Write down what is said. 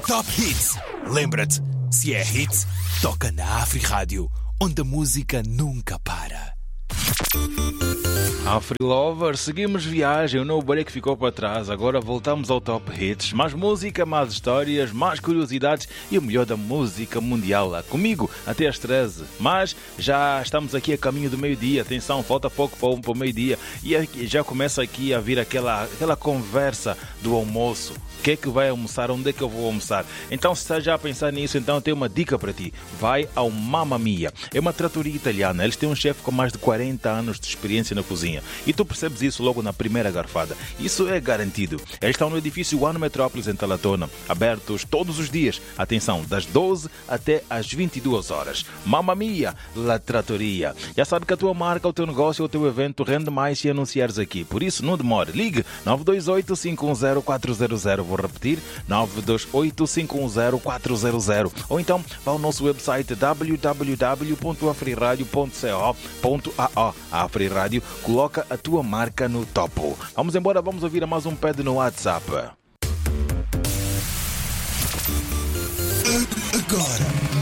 Top Hits. Lembra-te, se é hits, toca na Afri-Rádio, onde a música nunca para. Afri Lover, seguimos viagem, o novo break ficou para trás, agora voltamos ao Top Hits. Mais música, mais histórias, mais curiosidades e o melhor da música mundial lá comigo até às 13. Mas já estamos aqui a caminho do meio-dia, atenção, falta pouco para o meio-dia e já começa aqui a vir aquela conversa do almoço. O que é que vai almoçar? Onde é que eu vou almoçar? Então, se estás já a pensar nisso, então eu tenho uma dica para ti. Vai ao Mamma Mia. É uma trattoria italiana. Eles têm um chefe com mais de 40 anos de experiência na cozinha. E tu percebes isso logo na primeira garfada. Isso é garantido. Eles estão no edifício One Metrópolis em Talatona, abertos todos os dias. Atenção, das 12 até às 22 horas. Mamma Mia, La Trattoria. Já sabe que a tua marca, o teu negócio, o teu evento rende mais se anunciares aqui. Por isso, não demore. Ligue 928-510-400. Vou repetir, 928-510-400. Ou então, vá ao nosso website www.afriradio.co.ao. A Afri Rádio coloca a tua marca no topo. Vamos embora, vamos ouvir a mais um pede no WhatsApp. Agora,